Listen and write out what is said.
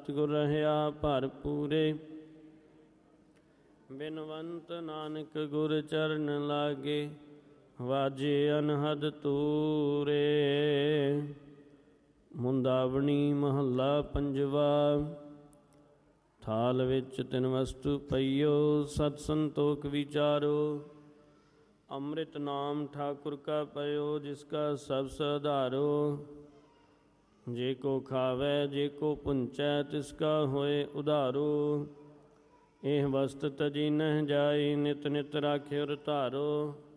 ਸਤਿਗੁਰ ਰਹਿਆ ਭਰਪੂਰੇ। ਬਿਨਵੰਤ ਨਾਨਕ ਗੁਰ ਚਰਨ ਲਾਗੇ, ਵਾਜੇ ਅਨਹਦ ਤੂਰੇ। ਮੁੰਦਾਵਣੀ ਮਹੱਲਾ ਪੰਜਵਾ। ਥਾਲ ਵਿੱਚ ਤਿੰਨ ਵਸਤੂ ਪਈਓ, ਸਤ ਸੰਤੋਖ ਵਿਚਾਰੋ। ਅੰਮ੍ਰਿਤ ਨਾਮ ਠਾਕੁਰ ਕਾ ਪਇਓ, ਜਿਸ ਕਾ ਸਭ ਸੁਧਾਰੋ। ਜੇ ਕੋ ਖਾਵੈ ਜੇ ਕੋ ਪੁੰਚੈ, ਤਿਸ ਕਾ ਹੋਏ ਉਧਾਰੋ। ਇਹ ਵਸਤ ਤਜੀ ਨਹਿ ਜਾਈ, ਨਿਤ ਨਿਤ ਰਾਖਿਓ ਧਾਰੋ।